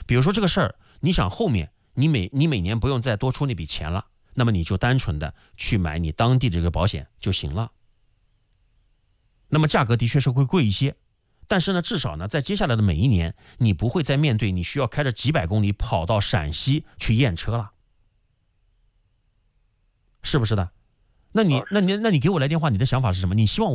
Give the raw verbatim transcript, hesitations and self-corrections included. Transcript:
比如说这个事儿，你想后面你每你每年不用再多出那笔钱了，那么你就单纯的去买你当地这个保险就行了。那么价格的确是会贵一些，但是呢，至少呢，在接下来的每一年，你不会再面对你需要开着几百公里跑到陕西去验车了，是不是的？那你那你那你给我来电话，你的想法是什么？你希望